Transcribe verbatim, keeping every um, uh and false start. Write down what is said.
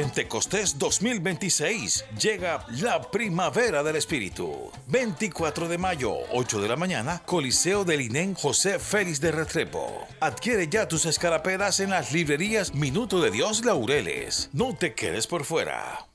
Pentecostés dos mil veintiséis. Llega la primavera del Espíritu. veinticuatro de mayo, ocho de la mañana, Coliseo del Inén José Félix de Restrepo. Adquiere ya tus escarapelas en las librerías Minuto de Dios Laureles. No te quedes por fuera.